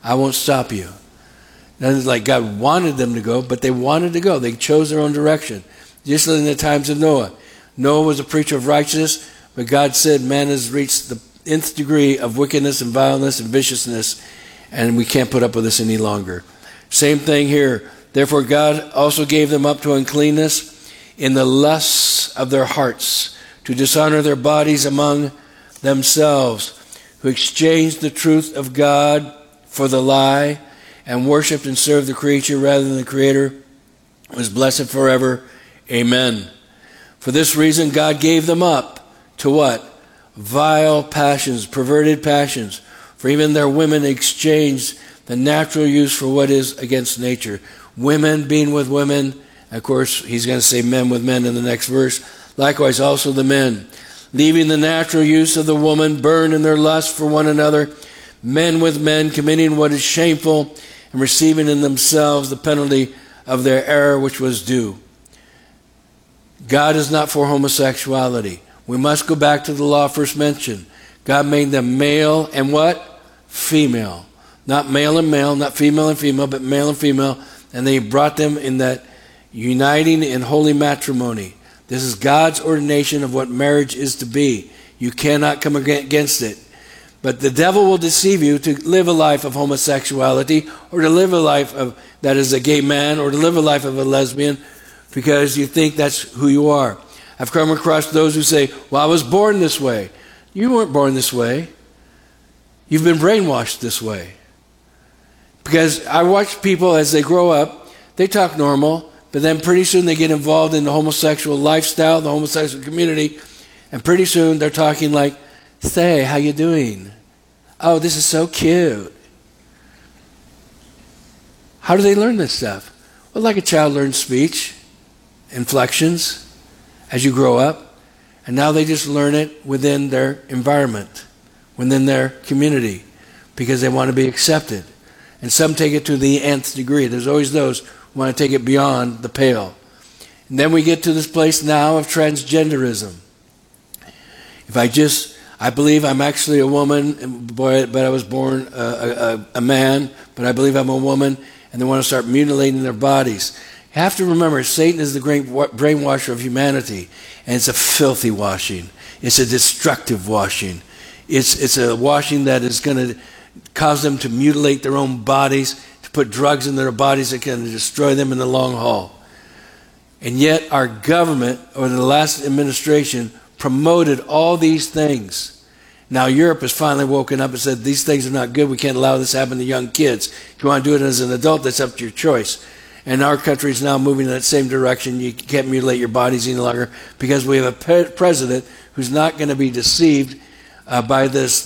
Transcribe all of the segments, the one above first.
I won't stop you. Not like God wanted them to go, but they wanted to go. They chose their own direction. Just like in the times of Noah. Noah was a preacher of righteousness, but God said man has reached the nth degree of wickedness and vileness and viciousness, and we can't put up with this any longer. Same thing here. Therefore God also gave them up to uncleanness in the lusts of their hearts, to dishonor their bodies among themselves, who exchanged the truth of God for the lie, and worshipped and served the creature rather than the Creator, who is blessed forever. Amen. For this reason God gave them up to what? Vile passions, perverted passions. For even their women exchanged the natural use for what is against nature. Women being with women. Of course, he's going to say men with men in the next verse. Likewise also the men, leaving the natural use of the woman, burned in their lust for one another. Men with men, committing what is shameful, and receiving in themselves the penalty of their error which was due. God is not for homosexuality. We must go back to the law first mentioned. God made them male and what? Female. Not male and male, not female and female, but male and female. And they brought them in that uniting in holy matrimony. This is God's ordination of what marriage is to be. You cannot come against it. But the devil will deceive you to live a life of homosexuality, or to live a life of that is a gay man, or to live a life of a lesbian, because you think that's who you are. I've come across those who say, well, I was born this way. You weren't born this way. You've been brainwashed this way. Because I watch people as they grow up, they talk normal, but then pretty soon they get involved in the homosexual lifestyle, the homosexual community, and pretty soon they're talking like, say, how you doing? Oh, this is so cute. How do they learn this stuff? Well, like a child learns speech, inflections, as you grow up, and now they just learn it within their environment, within their community, because they want to be accepted. And some take it to the nth degree. There's always those who want to take it beyond the pale. And then we get to this place now of transgenderism. I believe I'm actually a woman, but I was born a man, but I believe I'm a woman, and they want to start mutilating their bodies. You have to remember, Satan is the great brainwasher of humanity, and it's a filthy washing. It's a destructive washing. It's a washing that is going to cause them to mutilate their own bodies, to put drugs in their bodies that can destroy them in the long haul. And yet our government, or the last administration, promoted all these things. Now Europe has finally woken up and said, these things are not good. We can't allow this to happen to young kids. If you want to do it as an adult, that's up to your choice. And our country is now moving in that same direction. You can't mutilate your bodies any longer because we have a president who's not going to be deceived by this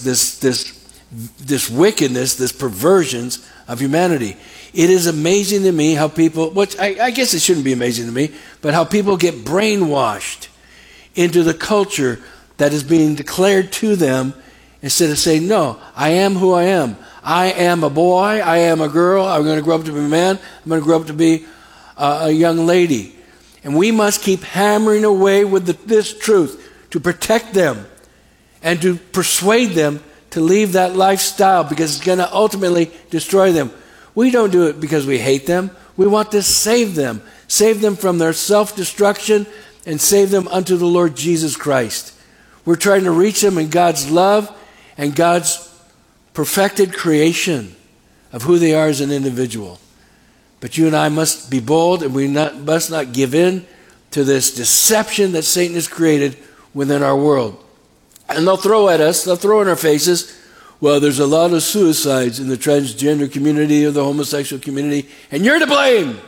wickedness, this perversions of humanity. It is amazing to me how people, which I guess it shouldn't be amazing to me, but how people get brainwashed into the culture that is being declared to them instead of saying, no, I am who I am. I am a boy, I am a girl, I'm going to grow up to be a man, I'm going to grow up to be a young lady. And we must keep hammering away with this truth to protect them and to persuade them to leave that lifestyle, because it's going to ultimately destroy them. We don't do it because we hate them. We want to save them from their self-destruction and save them unto the Lord Jesus Christ. We're trying to reach them in God's love and God's perfected creation of who they are as an individual. But you and I must be bold, and we must not give in to this deception that Satan has created within our world. And they'll throw at us, they'll throw in our faces, well, there's a lot of suicides in the transgender community or the homosexual community, and you're to blame.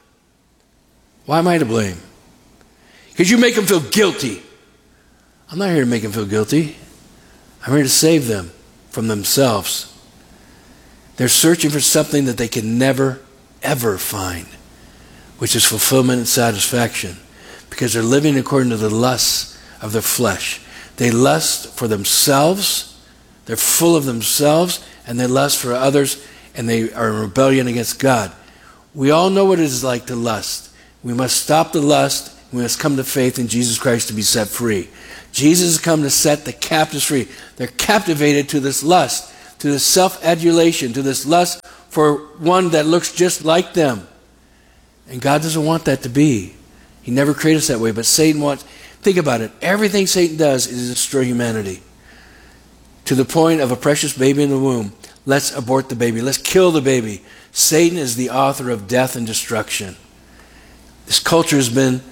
Why am I to blame? Because you make them feel guilty. I'm not here to make them feel guilty. I'm here to save them from themselves. They're searching for something that they can never, ever find, which is fulfillment and satisfaction, because they're living according to the lusts of their flesh. They lust for themselves, they're full of themselves, and they lust for others, and they are in rebellion against God. We all know what it is like to lust. We must stop the lust. We must come to faith in Jesus Christ to be set free. Jesus has come to set the captives free. They're captivated to this lust. to this self-adulation, to this lust for one that looks just like them. And God doesn't want that to be. He never created us that way, but Satan wants... Think about it. Everything Satan does is destroy humanity. To the point of a precious baby in the womb. Let's abort the baby. Let's kill the baby. Satan is the author of death and destruction. This culture has been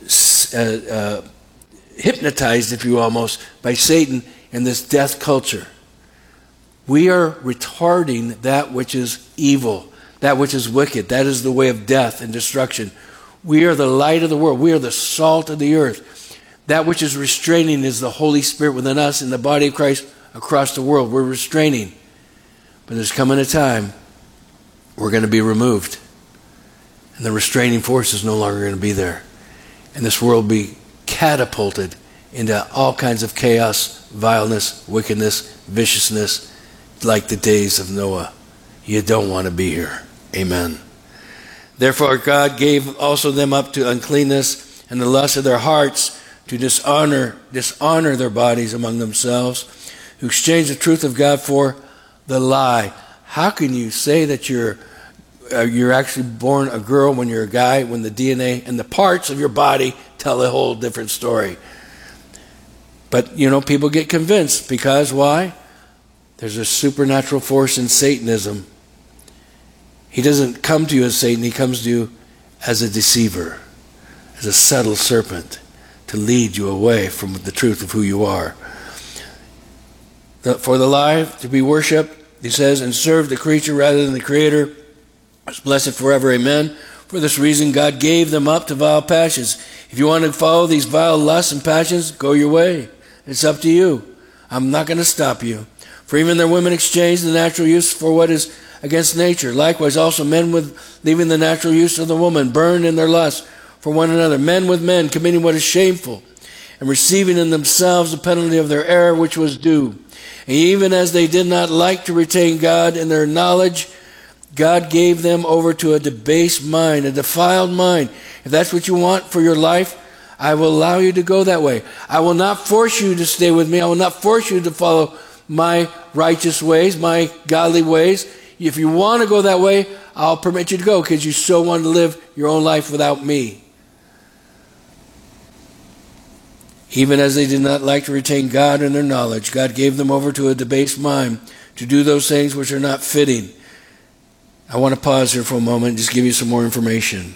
hypnotized, if you will, almost, by Satan in this death culture. We are retarding that which is evil, that which is wicked. That is the way of death and destruction. We are the light of the world. We are the salt of the earth. That which is restraining is the Holy Spirit within us in the body of Christ across the world. We're restraining. But there's coming a time we're going to be removed. And the restraining force is no longer going to be there. And this world will be catapulted into all kinds of chaos, vileness, wickedness, viciousness, like the days of Noah. You don't want to be here. Amen. Therefore God gave also them up to uncleanness and the lust of their hearts to dishonor their bodies among themselves, who exchanged the truth of God for the lie. How can you say that you're actually born a girl when you're a guy, when the DNA and the parts of your body tell a whole different story? But, people get convinced because why? There's a supernatural force in Satanism. He doesn't come to you as Satan. He comes to you as a deceiver, as a subtle serpent, to lead you away from the truth of who you are. For the lie to be worshipped, he says, and serve the creature rather than the Creator, is blessed forever. Amen. For this reason, God gave them up to vile passions. If you want to follow these vile lusts and passions, go your way. It's up to you. I'm not going to stop you. For even their women exchanged the natural use for what is against nature. Likewise, also men with leaving the natural use of the woman, burned in their lust for one another. Men with men, committing what is shameful, and receiving in themselves the penalty of their error which was due. And even as they did not like to retain God in their knowledge, God gave them over to a debased mind, a defiled mind. If that's what you want for your life, I will allow you to go that way. I will not force you to stay with me. I will not force you to follow my righteous ways, my godly ways. If you want to go that way, I'll permit you to go because you so want to live your own life without me. Even as they did not like to retain God in their knowledge, God gave them over to a debased mind to do those things which are not fitting. I want to pause here for a moment and just give you some more information.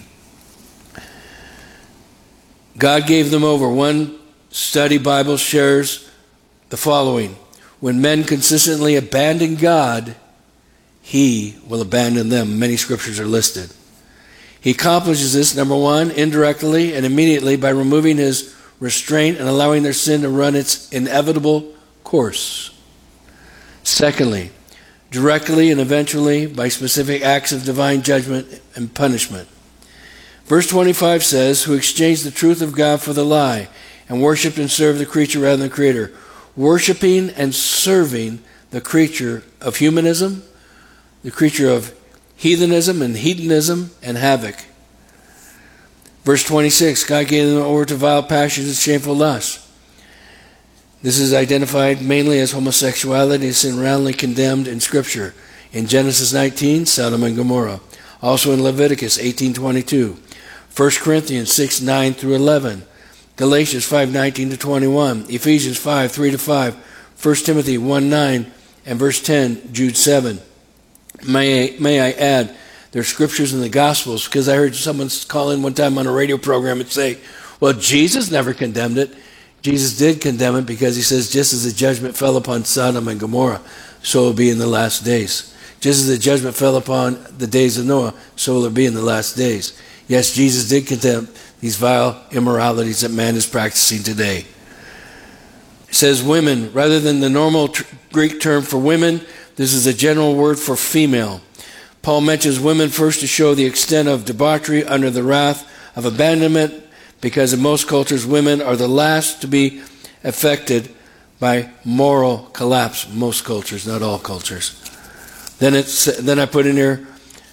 God gave them over. One study Bible shares the following. When men consistently abandon God, He will abandon them. Many scriptures are listed. He accomplishes this, number one, indirectly and immediately by removing His restraint and allowing their sin to run its inevitable course. Secondly, directly and eventually by specific acts of divine judgment and punishment. Verse 25 says, who exchanged the truth of God for the lie, and worshipped and served the creature rather than the Creator. Worshipping and serving the creature of humanism, the creature of heathenism and hedonism and havoc. Verse 26, God gave them over to vile passions and shameful lusts. This is identified mainly as homosexuality, is roundly condemned in Scripture. In Genesis 19, Sodom and Gomorrah. Also in Leviticus 18:22. 1 Corinthians 6:9 through 11. Galatians 5:19 to 21. Ephesians 5:3 to 5. 1 Timothy 1:9 and verse 10, Jude 7. May I add, there are scriptures in the Gospels, because I heard someone call in one time on a radio program and say, well, Jesus never condemned it. Jesus did condemn it because he says, just as the judgment fell upon Sodom and Gomorrah, so will it be in the last days. Just as the judgment fell upon the days of Noah, so will it be in the last days. Yes, Jesus did condemn these vile immoralities that man is practicing today. It says women, rather than the normal Greek term for women, this is a general word for female. Paul mentions women first to show the extent of debauchery under the wrath of abandonment, because in most cultures, women are the last to be affected by moral collapse. Most cultures, not all cultures. Then I put in here,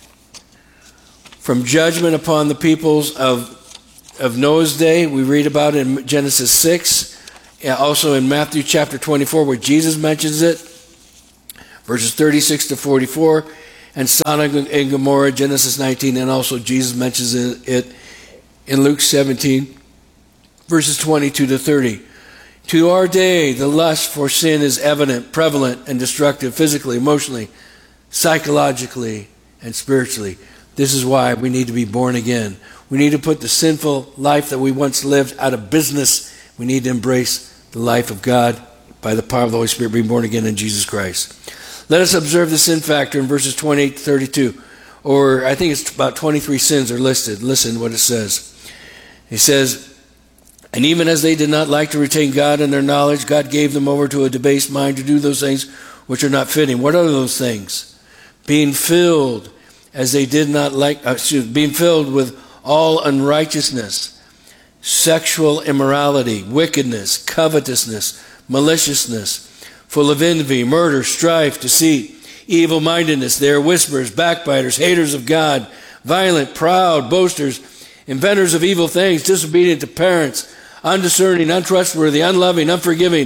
from judgment upon the peoples of Noah's day, we read about it in Genesis 6, also in Matthew chapter 24, where Jesus mentions it. verses 36 to 44, and Sodom and Gomorrah, Genesis 19, and also Jesus mentions it in Luke 17, verses 22 to 30. To our day, the lust for sin is evident, prevalent, and destructive physically, emotionally, psychologically, and spiritually. This is why we need to be born again. We need to put the sinful life that we once lived out of business. We need to embrace the life of God by the power of the Holy Spirit, being born again in Jesus Christ. Let us observe the sin factor in verses 28 to 32. Or I think it's about 23 sins are listed. Listen what it says. It says, and even as they did not like to retain God in their knowledge, God gave them over to a debased mind to do those things which are not fitting. What are those things? Being filled as they did not like, being filled with all unrighteousness, sexual immorality, wickedness, covetousness, maliciousness, full of envy, murder, strife, deceit, evil-mindedness. They are whisperers, backbiters, haters of God, violent, proud, boasters, inventors of evil things, disobedient to parents, undiscerning, untrustworthy, unloving, unforgiving,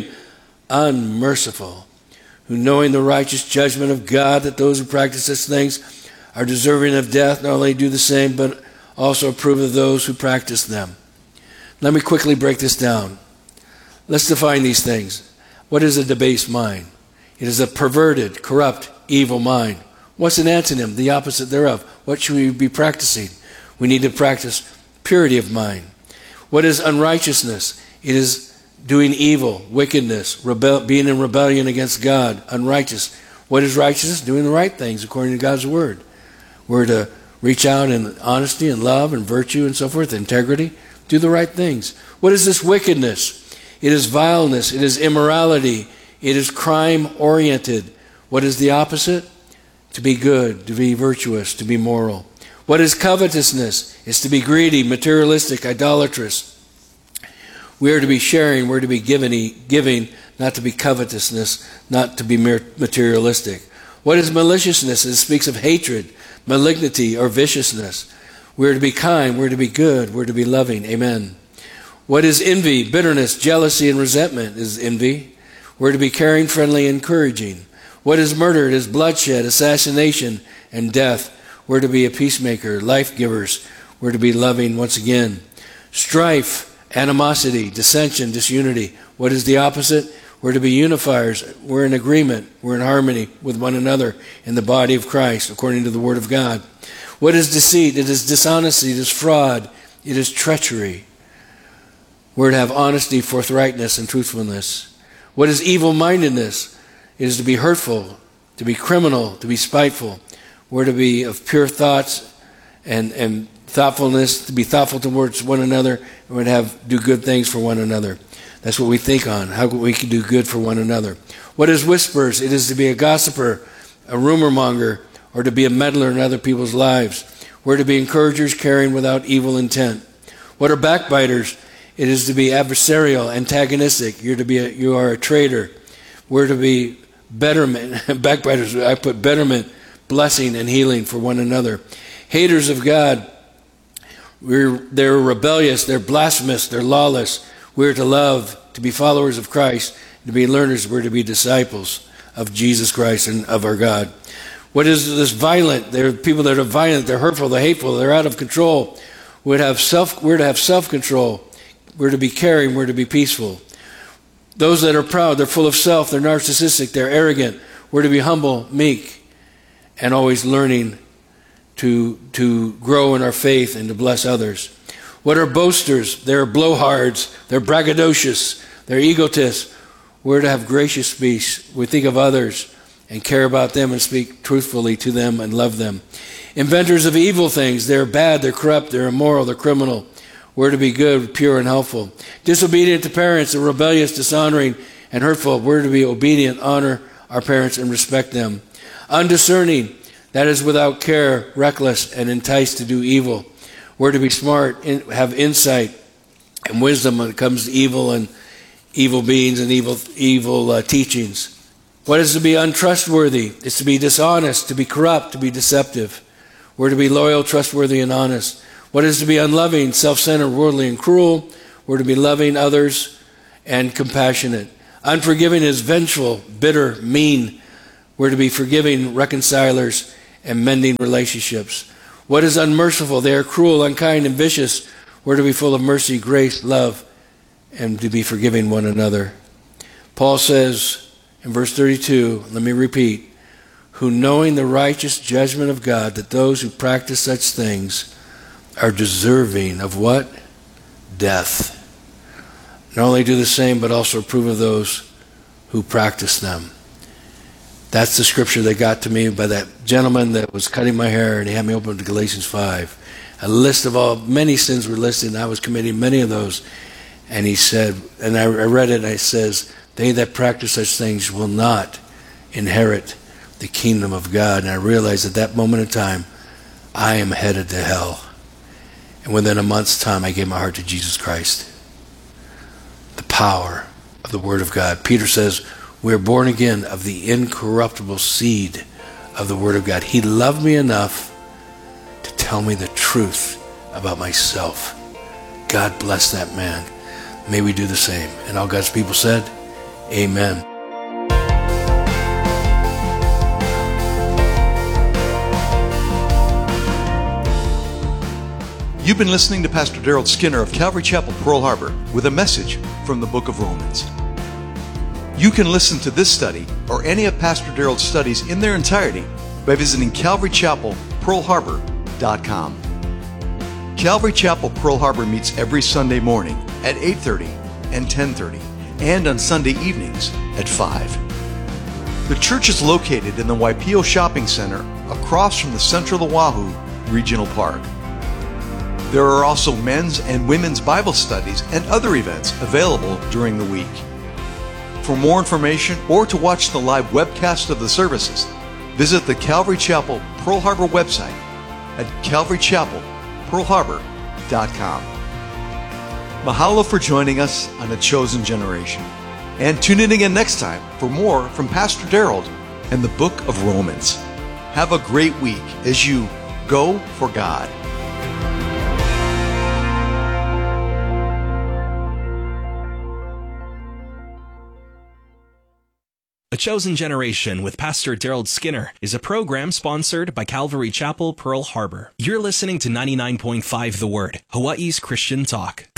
unmerciful, who knowing the righteous judgment of God, that those who practice such things are deserving of death, not only do the same, but also approve of those who practice them. Let me quickly break this down. Let's define these things. What is a debased mind? It is a perverted, corrupt, evil mind. What's an antonym? The opposite thereof. What should we be practicing? We need to practice purity of mind. What is unrighteousness? It is doing evil, wickedness, being in rebellion against God, unrighteous. What is righteousness? Doing the right things according to God's word. We're to reach out in honesty and love and virtue and so forth, integrity. Do the right things. What is this wickedness? It is vileness. It is immorality. It is crime-oriented. What is the opposite? To be good, to be virtuous, to be moral. What is covetousness? It's to be greedy, materialistic, idolatrous. We are to be sharing. We're to be giving, not to be covetousness, not to be materialistic. What is maliciousness? It speaks of hatred, malignity, or viciousness. We're to be kind. We're to be good. We're to be loving. Amen. What is envy, bitterness, jealousy, and resentment is envy. We're to be caring, friendly, encouraging. What is murder? It is bloodshed, assassination, and death. We're to be a peacemaker, life givers. We're to be loving once again. Strife, animosity, dissension, disunity. What is the opposite? We're to be unifiers. We're in agreement. We're in harmony with one another in the body of Christ, according to the Word of God. What is deceit? It is dishonesty. It is fraud. It is treachery. We're to have honesty, forthrightness, and truthfulness. What is evil-mindedness? It is to be hurtful, to be criminal, to be spiteful. We're to be of pure thoughts and thoughtfulness, to be thoughtful towards one another, and we're to do good things for one another. That's what we think on, how we can do good for one another. What is whispers? It is to be a gossiper, a rumor monger, or to be a meddler in other people's lives. We're to be encouragers, caring without evil intent. What are backbiters? It is to be adversarial, antagonistic. You are a traitor. We're to be betterment. Backbiters, I put betterment, blessing, and healing for one another. Haters of God, they're rebellious, they're blasphemous, they're lawless. We're to love, to be followers of Christ, to be learners. We're to be disciples of Jesus Christ and of our God. What is this violent? There are people that are violent, they're hurtful, they're hateful, they're out of control. We're to have self-control. We're to be caring, we're to be peaceful. Those that are proud, they're full of self, they're narcissistic, they're arrogant. We're to be humble, meek, and always learning to grow in our faith and to bless others. What are boasters? They're blowhards, they're braggadocious, they're egotists. We're to have gracious speech. We think of others and care about them and speak truthfully to them and love them. Inventors of evil things, they're bad, they're corrupt, they're immoral, they're criminal. We're to be good, pure, and helpful. Disobedient to parents, they're rebellious, dishonoring, and hurtful. We're to be obedient, honor our parents, and respect them. Undiscerning, that is without care, reckless, and enticed to do evil. We're to be smart, have insight and wisdom when it comes to evil and evil beings and evil teachings. What is to be untrustworthy? It's to be dishonest, to be corrupt, to be deceptive. We're to be loyal, trustworthy, and honest. What is to be unloving, self-centered, worldly, and cruel? We're to be loving others and compassionate. Unforgiving is vengeful, bitter, mean. We're to be forgiving reconcilers and mending relationships. What is unmerciful? They are cruel, unkind, and vicious. We're to be full of mercy, grace, love, and to be forgiving one another. Paul says in verse 32, let me repeat, who knowing the righteous judgment of God, that those who practice such things are deserving of what? Death. Not only do the same, but also approve of those who practice them. That's the scripture that got to me by that gentleman that was cutting my hair, and he had me open to Galatians 5. A list of all, many sins were listed, and I was committing many of those. And he said, and I read it, and it says, they that practice such things will not inherit the kingdom of God. And I realized at that moment in time, I am headed to hell. And within a month's time, I gave my heart to Jesus Christ. The power of the Word of God. Peter says, we are born again of the incorruptible seed of the Word of God. He loved me enough to tell me the truth about myself. God bless that man. May we do the same. And all God's people said, amen. You've been listening to Pastor Daryl Skinner of Calvary Chapel, Pearl Harbor, with a message from the book of Romans. You can listen to this study or any of Pastor Daryl's studies in their entirety by visiting CalvaryChapelPearlHarbor.com. Calvary Chapel Pearl Harbor meets every Sunday morning at 8:30 and 10:30, and on Sunday evenings at 5. The church is located in the Waipio Shopping Center across from the Central Oahu Regional Park. There are also men's and women's Bible studies and other events available during the week. For more information or to watch the live webcast of the services, visit the Calvary Chapel Pearl Harbor website at CalvaryChapelPearlHarbor.com. Mahalo for joining us on A Chosen Generation. And tune in again next time for more from Pastor Daryl and the book of Romans. Have a great week as you go for God. A Chosen Generation with Pastor Daryl Skinner is a program sponsored by Calvary Chapel, Pearl Harbor. You're listening to 99.5 The Word, Hawaii's Christian talk.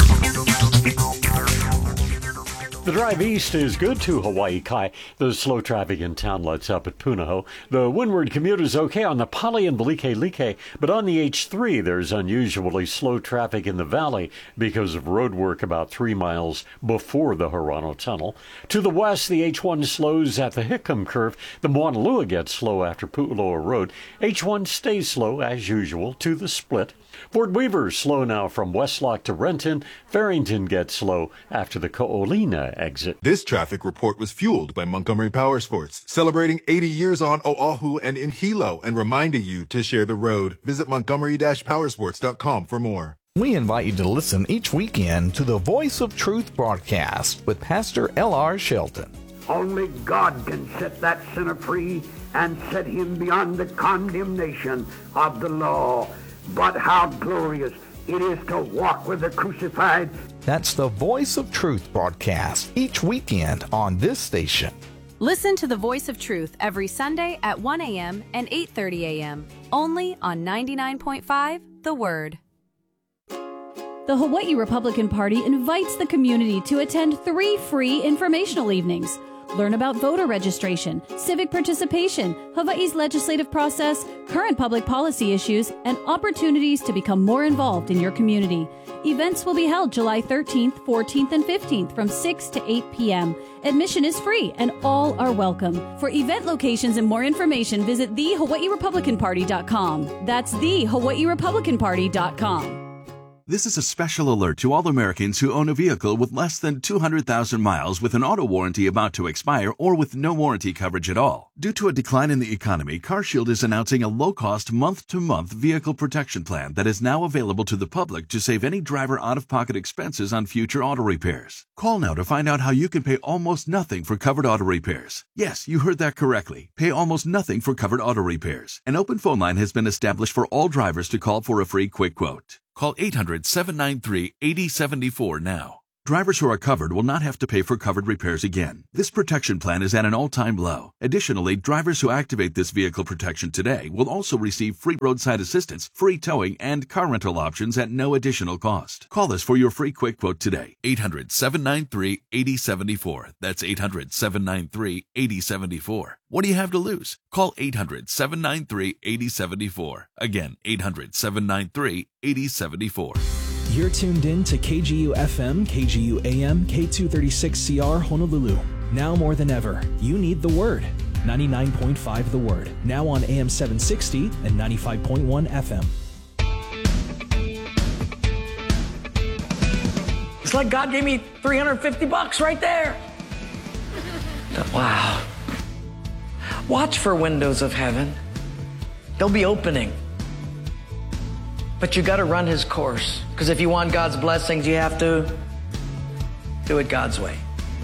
The drive east is good to Hawaii Kai. The slow traffic in town lets up at Punahou. The windward commute is okay on the Pali and Like, but on the H3 there's unusually slow traffic in the valley because of road work about 3 miles before the Hirano Tunnel. To the west, the H1 slows at the Hickam Curve. The Moanalua gets slow after Pu'uloa Road. H1 stays slow as usual to the split. Fort Weaver slow now from Westlock to Renton. Farrington gets slow after the Ko'olina exit. This traffic report was fueled by Montgomery Powersports, celebrating 80 years on Oahu and in Hilo and reminding you to share the road. Visit Montgomery-Powersports.com for more. We invite you to listen each weekend to the Voice of Truth broadcast with Pastor L.R. Shelton. Only God can set that sinner free and set him beyond the condemnation of the law. But how glorious it is to walk with the crucified. That's the Voice of Truth broadcast each weekend on this station. Listen to the Voice of Truth every Sunday at 1 a.m. and 8:30 a.m. only on 99.5 The Word. The Hawaii Republican Party invites the community to attend 3 free informational evenings. Learn about voter registration, civic participation, Hawaii's legislative process, current public policy issues, and opportunities to become more involved in your community. Events will be held July 13th, 14th, and 15th from 6 to 8 p.m. Admission is free and all are welcome. For event locations and more information, visit thehawaiirepublicanparty.com. That's thehawaiirepublicanparty.com. This is a special alert to all Americans who own a vehicle with less than 200,000 miles with an auto warranty about to expire or with no warranty coverage at all. Due to a decline in the economy, CarShield is announcing a low-cost month-to-month vehicle protection plan that is now available to the public to save any driver out-of-pocket expenses on future auto repairs. Call now to find out how you can pay almost nothing for covered auto repairs. Yes, you heard that correctly. Pay almost nothing for covered auto repairs. An open phone line has been established for all drivers to call for a free quick quote. Call 800-793-8074 now. Drivers who are covered will not have to pay for covered repairs again. This protection plan is at an all-time low. Additionally, drivers who activate this vehicle protection today will also receive free roadside assistance, free towing, and car rental options at no additional cost. Call us for your free quick quote today. 800-793-8074. That's 800-793-8074. What do you have to lose? Call 800-793-8074. Again, 800-793-8074. You're tuned in to KGU FM, KGU AM, K236CR Honolulu. Now more than ever, you need the Word. 99.5 The Word. Now on AM 760 and 95.1 FM. It's like God gave me $350 right there. Wow. Watch for windows of heaven. They'll be opening. But you got to run His course. Because if you want God's blessings, you have to do it God's way.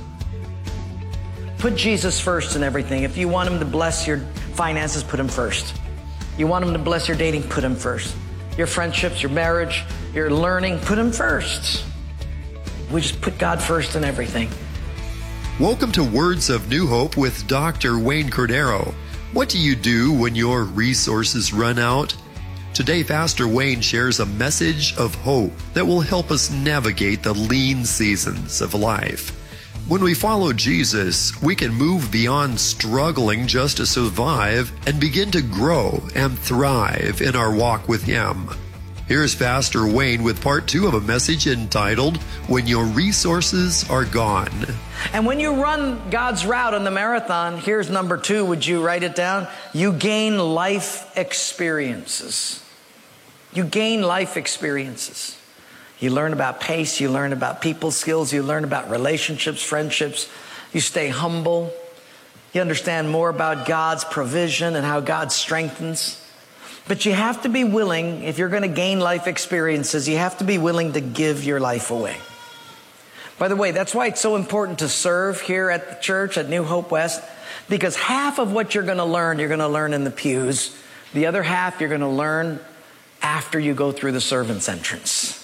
Put Jesus first in everything. If you want Him to bless your finances, put Him first. You want Him to bless your dating, put Him first. Your friendships, your marriage, your learning, put Him first. We just put God first in everything. Welcome to Words of New Hope with Dr. Wayne Cordero. What do you do when your resources run out? Today, Pastor Wayne shares a message of hope that will help us navigate the lean seasons of life. When we follow Jesus, we can move beyond struggling just to survive and begin to grow and thrive in our walk with Him. Here's Pastor Wayne with part 2 of a message entitled, When Your Resources Are Gone. And when you run God's route on the marathon, here's number 2. Would you write it down? You gain life experiences. You gain life experiences. You learn about pace. You learn about people skills. You learn about relationships, friendships. You stay humble. You understand more about God's provision and how God strengthens. But you have to be willing, if you're going to gain life experiences, you have to be willing to give your life away. By the way, that's why it's so important to serve here at the church at New Hope West, because half of what you're going to learn in the pews. The other half you're going to learn after you go through the servant's entrance.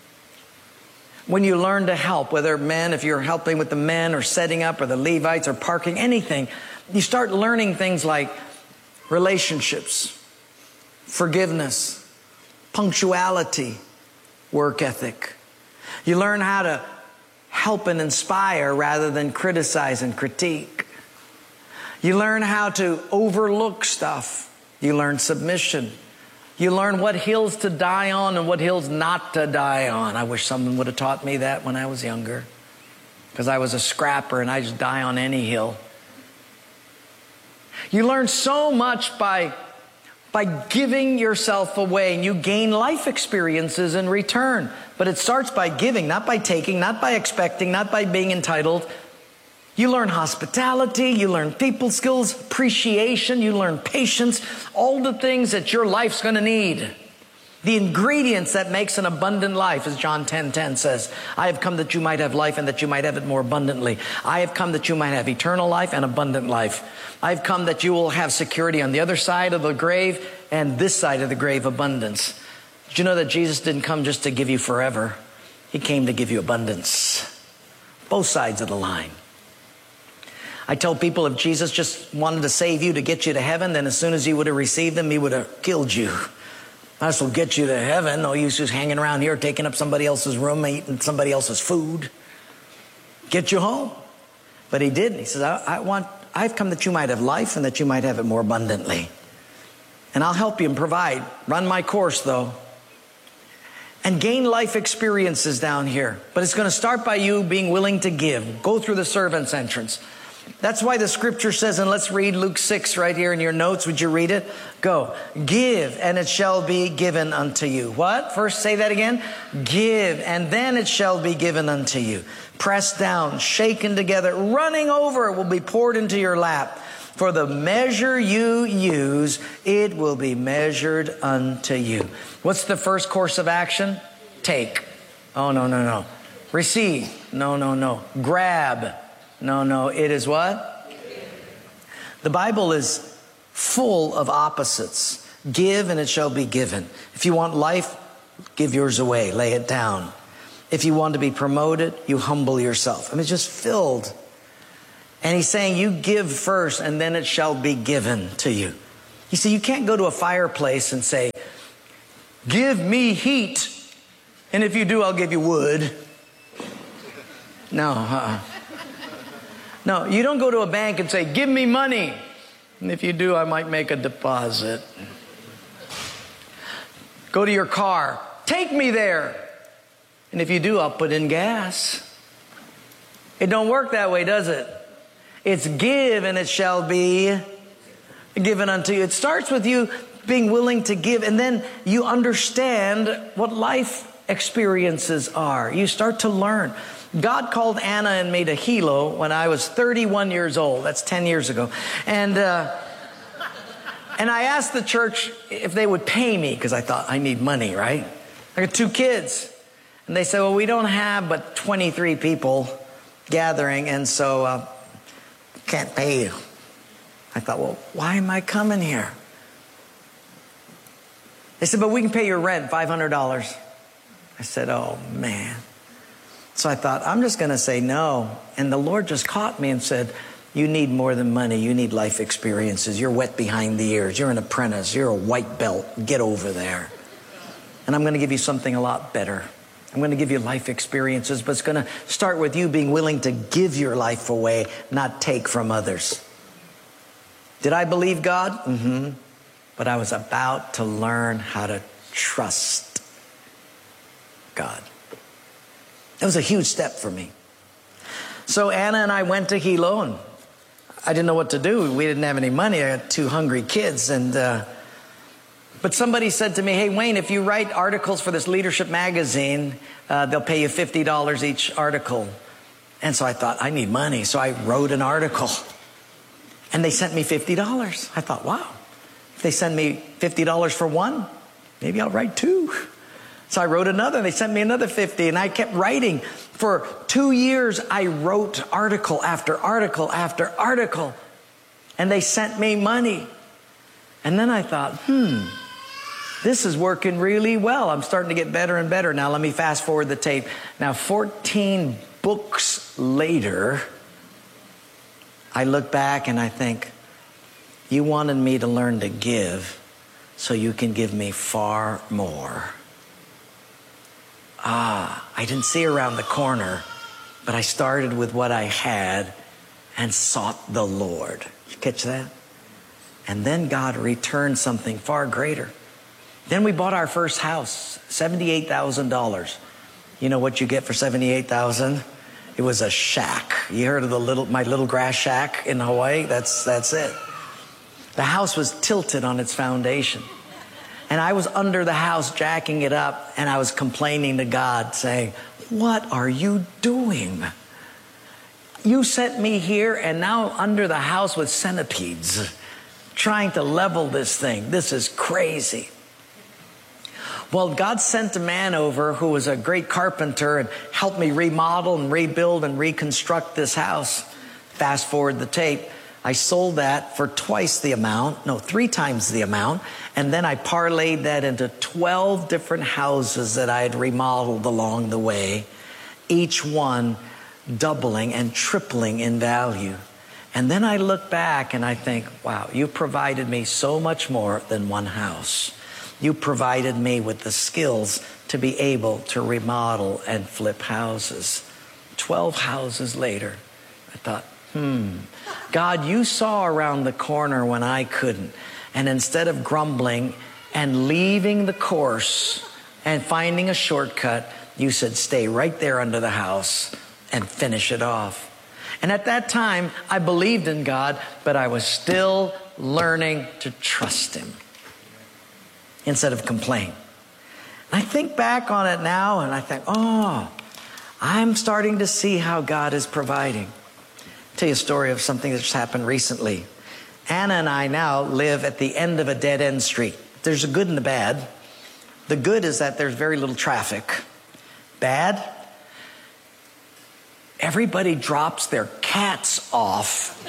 When you learn to help, whether men, if you're helping with the men or setting up or the Levites or parking, anything, you start learning things like relationships, forgiveness, punctuality, work ethic. You learn how to help and inspire rather than criticize and critique. You learn how to overlook stuff. You learn submission. You learn what hills to die on and what hills not to die on. I wish someone would have taught me that when I was younger, because I was a scrapper and I just die on any hill. You learn so much by giving yourself away, and you gain life experiences in return. But it starts by giving, not by taking, not by expecting, not by being entitled. You learn hospitality, you learn people skills, appreciation, you learn patience, all the things that your life's going to need. The ingredients that makes an abundant life, as John 10:10 says, I have come that you might have life and that you might have it more abundantly. I have come that you might have eternal life and abundant life. I have come that you will have security on the other side of the grave and this side of the grave, abundance. Did you know that Jesus didn't come just to give you forever? He came to give you abundance. Both sides of the line. I tell people, if Jesus just wanted to save you to get you to heaven, then as soon as you would have received Him, He would have killed you. This will get you to heaven. No use just hanging around here, taking up somebody else's room, eating somebody else's food. Get you home. But He didn't. He says, I've come that you might have life and that you might have it more abundantly. And I'll help you and provide. Run my course, though. And gain life experiences down here. But it's going to start by you being willing to give. Go through the servant's entrance. That's why the scripture says, and let's read Luke 6 right here in your notes. Would you read it? Go. Give, and it shall be given unto you. What? First, say that again. Give, and then it shall be given unto you. Pressed down, shaken together, running over, it will be poured into your lap. For the measure you use, it will be measured unto you. What's the first course of action? Take. Oh, no. Receive. No. Grab. No. It is what? The Bible is full of opposites. Give and it shall be given. If you want life, give yours away. Lay it down. If you want to be promoted, you humble yourself. I mean, it's just filled. And he's saying, you give first, and then it shall be given to you. You see, you can't go to a fireplace and say, give me heat, and if you do, I'll give you wood. No, No, you don't go to a bank and say, give me money, and if you do, I might make a deposit. Go to your car, take me there, and if you do, I'll put in gas. It don't work that way, does it? It's give and it shall be given unto you. It starts with you being willing to give, and then you understand what life experiences are. You start to learn. God called Anna and me to Hilo when I was 31 years old. That's 10 years ago. And I asked the church if they would pay me because I thought I need money, right? I got 2 kids. And they said, well, we don't have but 23 people gathering, and so can't pay you. I thought, well, why am I coming here? They said, but we can pay your rent, $500. I said, oh, man. So I thought, I'm just going to say no. And the Lord just caught me and said, you need more than money. You need life experiences. You're wet behind the ears. You're an apprentice. You're a white belt. Get over there. And I'm going to give you something a lot better. I'm going to give you life experiences, but it's going to start with you being willing to give your life away, not take from others. Did I believe God? Mm-hmm. But I was about to learn how to trust God. That was a huge step for me. So Anna and I went to Hilo, and I didn't know what to do. We didn't have any money. I had 2 hungry kids, but somebody said to me, hey, Wayne, if you write articles for this leadership magazine, they'll pay you $50 each article. And so I thought, I need money. So I wrote an article. And they sent me $50. I thought, wow, if they send me $50 for one, maybe I'll write 2. So I wrote another. They sent me another 50. And I kept writing. For 2 years, I wrote article after article after article. And they sent me money. And then I thought, this is working really well. I'm starting to get better and better. Now, let me fast forward the tape. Now, 14 books later, I look back and I think, you wanted me to learn to give so you can give me far more. I didn't see around the corner, but I started with what I had and sought the Lord. You catch that? And then God returned something far greater. Then we bought our first house, $78,000. You know what you get for $78,000? It was a shack. You heard of my little grass shack in Hawaii? That's it. The house was tilted on its foundation. And I was under the house jacking it up, and I was complaining to God, saying, what are you doing? You sent me here, and now under the house with centipedes, trying to level this thing. This is crazy. Well, God sent a man over who was a great carpenter and helped me remodel and rebuild and reconstruct this house. Fast forward the tape. I sold that for 3 times the amount. And then I parlayed that into 12 different houses that I had remodeled along the way, each one doubling and tripling in value. And then I look back and I think, wow, you provided me so much more than one house. You provided me with the skills to be able to remodel and flip houses. 12 houses later, I thought, God, you saw around the corner when I couldn't. And instead of grumbling and leaving the course and finding a shortcut, you said, stay right there under the house and finish it off. And at that time, I believed in God, but I was still learning to trust Him instead of complain. I think back on it now and I think, I'm starting to see how God is providing. I'll tell you a story of something that just happened recently. Anna and I now live at the end of a dead-end street. There's a good and the bad. The good is that there's very little traffic. Bad, everybody drops their cats off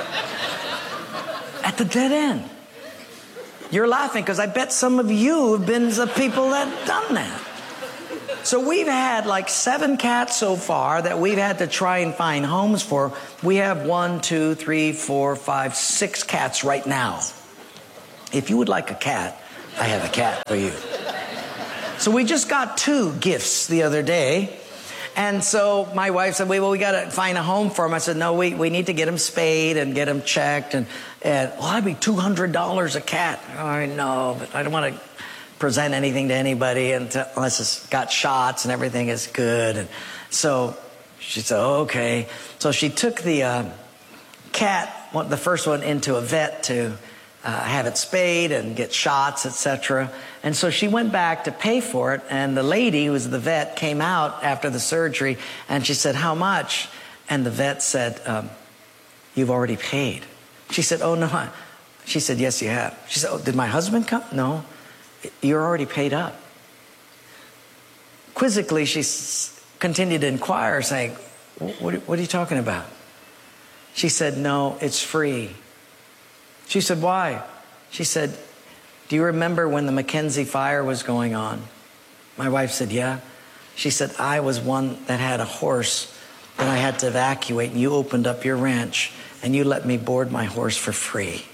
at the dead end. You're laughing because I bet some of you have been the people that have done that. So we've had like 7 cats so far that we've had to try and find homes for. We have 1, 2, 3, 4, 5, 6 cats right now. If you would like a cat, I have a cat for you. So we just got 2 gifts the other day. And so my wife said, well, we got to find a home for them. I said, no, we need to get them spayed and get them checked. And well, that'd be $200 a cat. Oh, I know, but I don't want to present anything to anybody unless it's got shots and everything is good. And so she said, oh, okay. So she took the cat, the first one, into a vet to have it spayed and get shots, etc. And so she went back to pay for it, and the lady who was the vet came out after the surgery, and she said, how much? And the vet said, you've already paid. She said, oh, no. She said, yes, you have. She said, oh, did my husband come? No. You're already paid up. Quizzically, she continued to inquire, saying, what are you talking about? She said, no, it's free. She said, why? She said, do you remember when the Mackenzie fire was going on? My wife said, yeah. She said, I was one that had a horse that I had to evacuate, and you opened up your ranch, and you let me board my horse for free.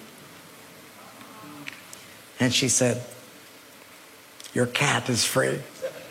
And she said, your cat is free.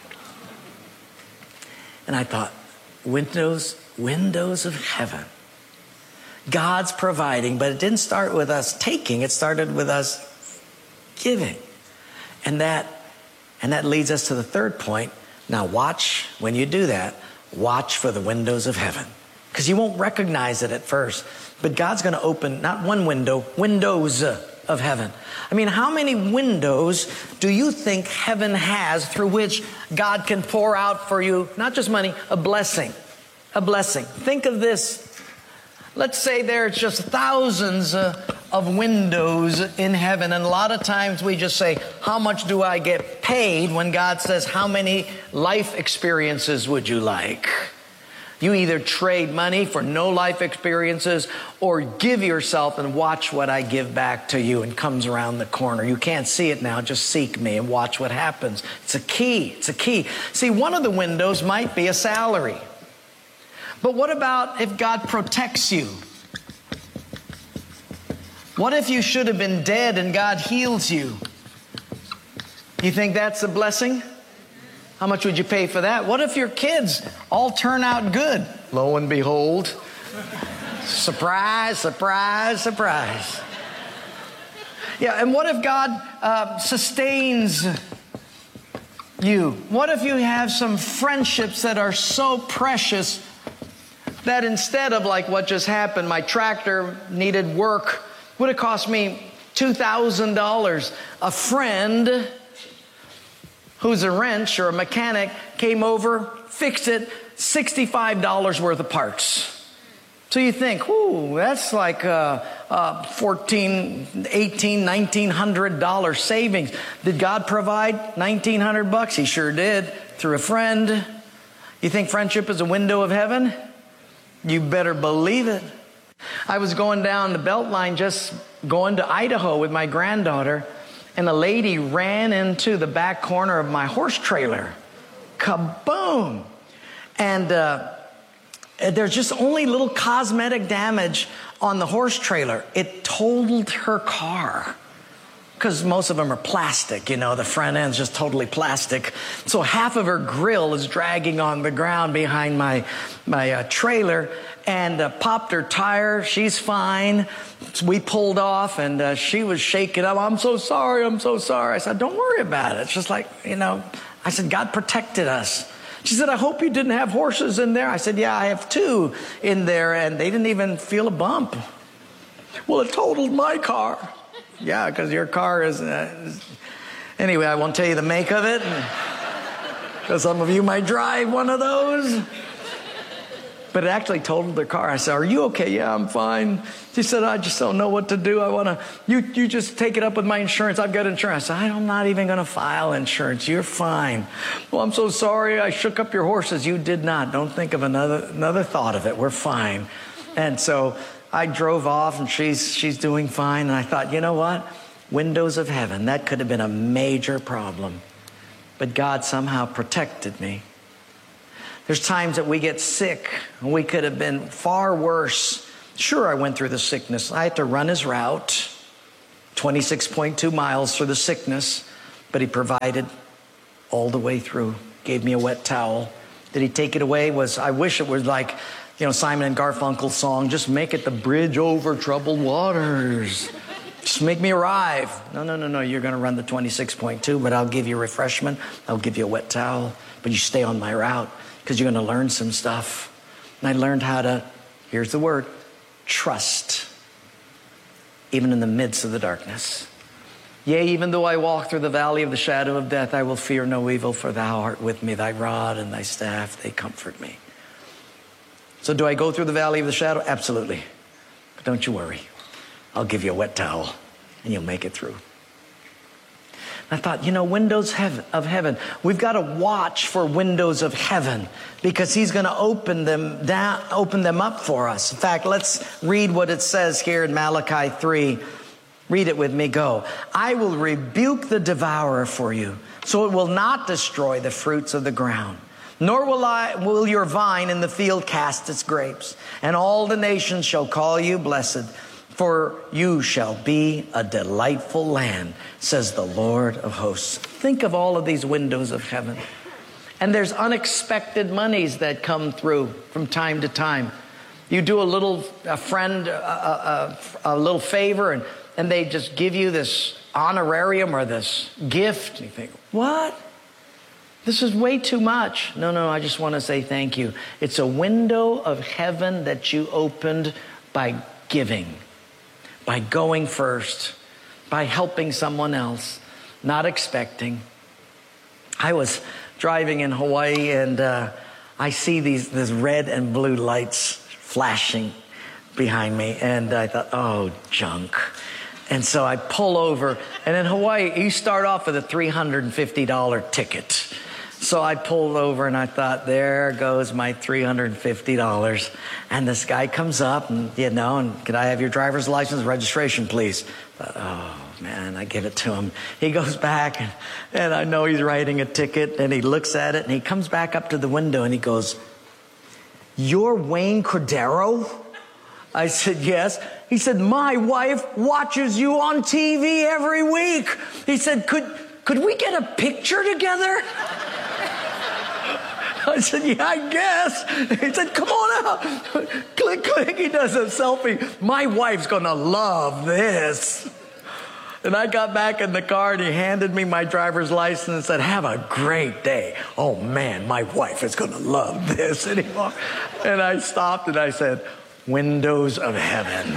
And I thought, windows of heaven. God's providing, but it didn't start with us taking, it started with us giving. And that leads us to the third point. Now watch, when you do that, watch for the windows of heaven. Because you won't recognize it at first. But God's going to open, not one window, windows of heaven. I mean, how many windows do you think heaven has through which God can pour out for you, not just money, a blessing? A blessing. Think of this. Let's say there's just thousands of windows in heaven, and a lot of times we just say, how much do I get paid? When God says, how many life experiences would you like? You either trade money for no life experiences or give yourself and watch what I give back to you, and comes around the corner. You can't see it now, just seek me and watch what happens. It's a key. It's a key. See, one of the windows might be a salary. But what about if God protects you? What if you should have been dead and God heals you? You think that's a blessing? How much would you pay for that? What if your kids all turn out good? Lo and behold, surprise, surprise, surprise. Yeah, and what if God sustains you? What if you have some friendships that are so precious that instead of like what just happened, my tractor needed work, would have cost me $2,000. A friend who's a wrench or a mechanic came over, fixed it, $65 worth of parts. So you think, ooh, that's like $1,400, $1,800, $1,900 savings. Did God provide $1,900? He sure did, through a friend. You think friendship is a window of heaven? You better believe it. I was going down the Beltline, just going to Idaho with my granddaughter, and a lady ran into the back corner of my horse trailer. Kaboom! And there's just only little cosmetic damage on the horse trailer. It totaled her car. Because most of them are plastic, you know, the front end's just totally plastic. So half of her grill is dragging on the ground behind my trailer, and popped her tire. She's fine. So we pulled off, and she was shaking up. I'm so sorry, I'm so sorry. I said, don't worry about it. It's just like, you know, I said, God protected us. She said, I hope you didn't have horses in there. I said, yeah, I have 2 in there, and they didn't even feel a bump. Well, it totaled my car. Yeah, because your car is... Anyway, I won't tell you the make of it, because some of you might drive one of those. But it actually totaled their car. I said, are you okay? Yeah, I'm fine. She said, I just don't know what to do. I want to... You just take it up with my insurance. I've got insurance. I said, I'm not even going to file insurance. You're fine. Well, I'm so sorry I shook up your horses. You did not. Don't think of another thought of it. We're fine. And so I drove off, and she's doing fine. And I thought, you know what? Windows of heaven. That could have been a major problem. but God somehow protected me. There's times that we get sick, and we could have been far worse. Sure, I went through the sickness. I had to run his route, 26.2 miles through the sickness, but he provided all the way through. Gave me a wet towel. Did he take it away? I wish it was like, Simon and Garfunkel's song, just make it the bridge over troubled waters. Just make me arrive. No, you're going to run the 26.2, but I'll give you refreshment. I'll give you a wet towel, but you stay on my route because you're going to learn some stuff. And I learned how to, here's the word, trust, even in the midst of the darkness. Yea, even though I walk through the valley of the shadow of death, I will fear no evil, for thou art with me. Thy rod and thy staff, they comfort me. So do I go through the valley of the shadow? Absolutely. But don't you worry. I'll give you a wet towel and you'll make it through. I thought, windows of heaven. We've got to watch for windows of heaven because he's going to open them up for us. In fact, let's read what it says here in Malachi 3. Read it with me. Go. I will rebuke the devourer for you, so it will not destroy the fruits of the ground. Nor will your vine in the field cast its grapes. And all the nations shall call you blessed, for you shall be a delightful land, says the Lord of hosts. Think of all of these windows of heaven. And there's unexpected monies that come through from time to time. You do a little favor, and they just give you this honorarium or this gift. And you think, what? This is way too much. No, I just want to say thank you. It's a window of heaven that you opened by giving, by going first, by helping someone else, not expecting. I was driving in Hawaii, and I see these red and blue lights flashing behind me, and I thought, oh, junk. And so I pull over, and in Hawaii, you start off with a $350 ticket. So I pulled over and I thought, there goes my $350. And this guy comes up and, and could I have your driver's license registration, please? But, oh, man, I give it to him. He goes back and I know he's writing a ticket, and he looks at it and he comes back up to the window and he goes, you're Wayne Cordero? I said, yes. He said, my wife watches you on TV every week. He said, could we get a picture together? I said, yeah, I guess. He said, come on out. Click, click. He does a selfie. My wife's going to love this. And I got back in the car, and he handed me my driver's license and said, have a great day. Oh, man, my wife is going to love this anymore. And I stopped and I said, windows of heaven.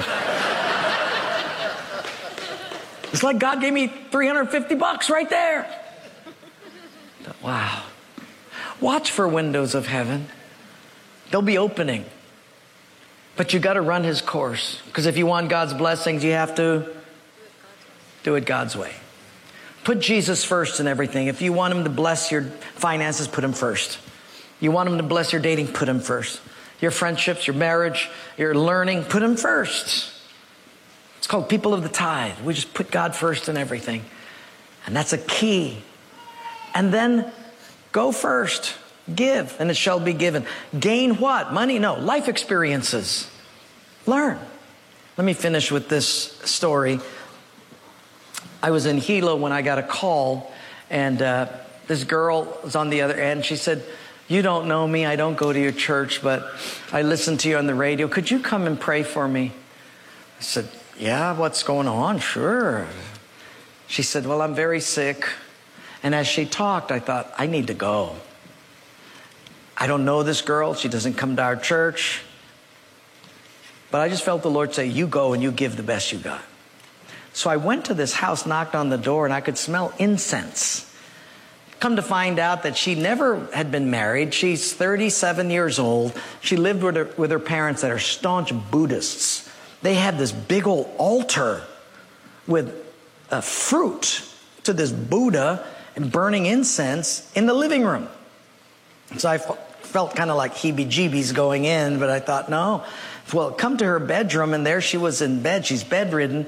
It's like God gave me $350 right there. Wow. Watch for windows of heaven. They'll be opening. But you got to run his course. Because if you want God's blessings, you have to do it God's way. Put Jesus first in everything. If you want him to bless your finances, put him first. You want him to bless your dating, put him first. Your friendships, your marriage, your learning, put him first. It's called people of the tithe. We just put God first in everything. And that's a key. And then go first. Give, and it shall be given. Gain what? Money? No. Life experiences. Learn. Let me finish with this story. I was in Hilo when I got a call, and this girl was on the other end. She said, you don't know me. I don't go to your church, but I listen to you on the radio. Could you come and pray for me? I said, yeah, what's going on? Sure. She said, well, I'm very sick. And as she talked, I thought, I need to go. I don't know this girl. She doesn't come to our church. But I just felt the Lord say, you go and you give the best you got. So I went to this house, knocked on the door, and I could smell incense. Come to find out that she never had been married. She's 37 years old. She lived with her parents that are staunch Buddhists. They had this big old altar with fruit to this Buddha and burning incense in the living room. So I felt kind of like heebie-jeebies going in, but I thought, no. Well, come to her bedroom, and there she was in bed. She's bedridden,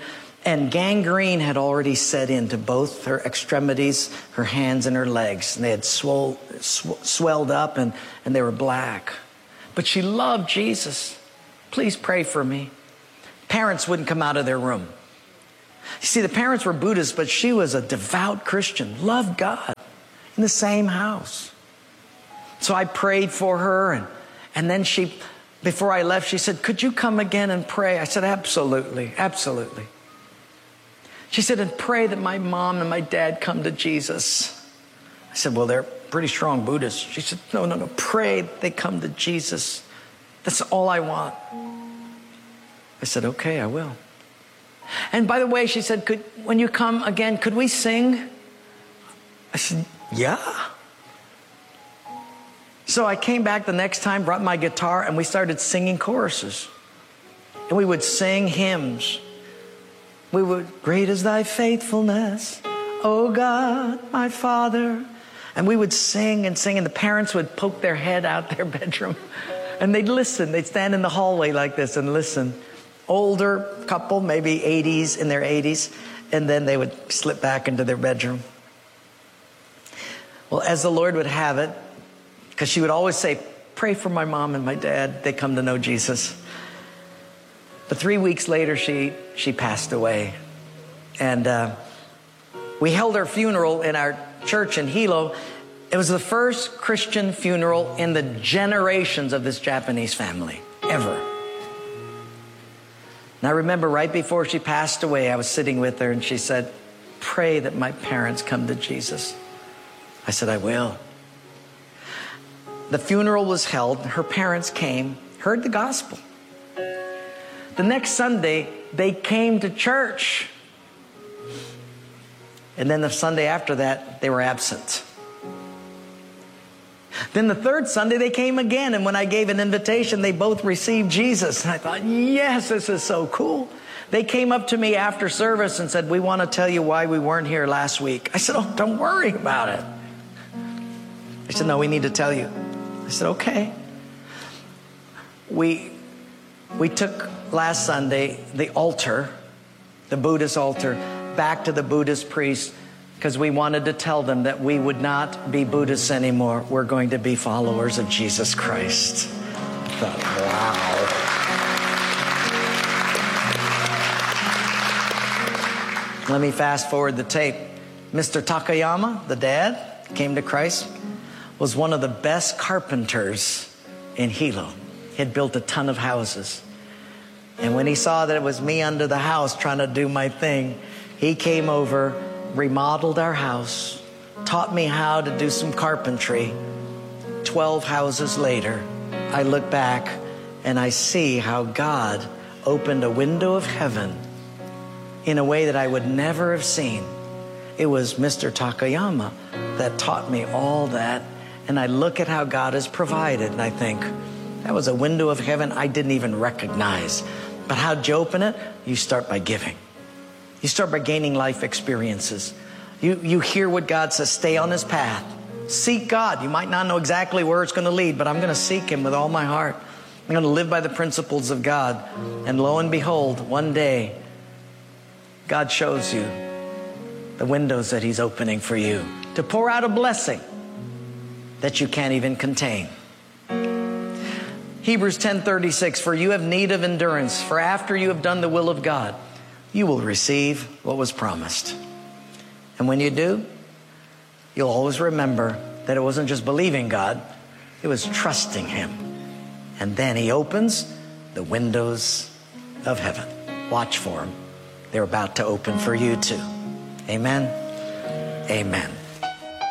And gangrene had already set into both her extremities, her hands and her legs. And they had swelled up and they were black. But she loved Jesus. Please pray for me. Parents wouldn't come out of their room. You see, the parents were Buddhists, but she was a devout Christian, loved God, in the same house. So I prayed for her, and then before I left, she said, could you come again and pray? I said, absolutely, absolutely. She said, and pray that my mom and my dad come to Jesus. I said, well, they're pretty strong Buddhists. She said, no, pray they come to Jesus. That's all I want. I said, okay, I will. And by the way, she said, when you come again, could we sing? I said, yeah. So I came back the next time, brought my guitar, and we started singing choruses. And we would sing hymns. We would, great is thy faithfulness, O God, my Father. And we would sing and sing, and the parents would poke their head out their bedroom. And they'd listen. They'd stand in the hallway like this and listen. Older couple, maybe 80s, in their 80s. And then they would slip back into their bedroom. Well, as the Lord would have it, because she would always say, pray for my mom and my dad. They come to know Jesus. But 3 weeks later, she passed away. And we held her funeral in our church in Hilo. It was the first Christian funeral in the generations of this Japanese family, ever. And I remember right before she passed away, I was sitting with her and she said, pray that my parents come to Jesus. I said, I will. The funeral was held. Her parents came, heard the gospel. The next Sunday, they came to church. And then the Sunday after that, they were absent. Then the third Sunday, they came again. And when I gave an invitation, they both received Jesus. And I thought, yes, this is so cool. They came up to me after service and said, we want to tell you why we weren't here last week. I said, oh, don't worry about it. They said, no, we need to tell you. I said, okay. We took last Sunday the altar, the Buddhist altar, back to the Buddhist priest because we wanted to tell them that we would not be Buddhists anymore. We're going to be followers of Jesus Christ. I thought, wow. Let me fast forward the tape. Mr. Takayama, the dad, came to Christ, was one of the best carpenters in Hilo. He had built a ton of houses. And when he saw that it was me under the house trying to do my thing, he came over, remodeled our house, taught me how to do some carpentry. 12 houses later, I look back and I see how God opened a window of heaven in a way that I would never have seen. It was Mr. Takayama that taught me all that. And I look at how God has provided and I think, that was a window of heaven I didn't even recognize. But how'd you open it? You start by giving. You start by gaining life experiences. You hear what God says. Stay on his path. Seek God. You might not know exactly where it's going to lead, but I'm going to seek him with all my heart. I'm going to live by the principles of God. And lo and behold, one day, God shows you the windows that he's opening for you to pour out a blessing that you can't even contain. Hebrews 10:36, for you have need of endurance, for after you have done the will of God, you will receive what was promised. And when you do, you'll always remember that it wasn't just believing God, it was trusting him. And then he opens the windows of heaven. Watch for them. They're about to open for you too. Amen. Amen.